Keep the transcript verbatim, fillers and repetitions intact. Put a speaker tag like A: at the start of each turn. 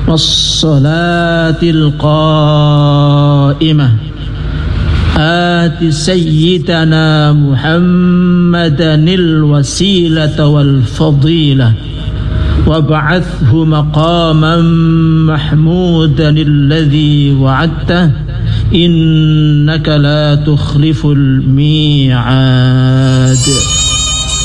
A: والصلاة القائمة آت سيدنا محمدا الوسيلة والفضيلة وابعثه مقاما محمودا الذي وعدته إنك لا تخلف الميعاد.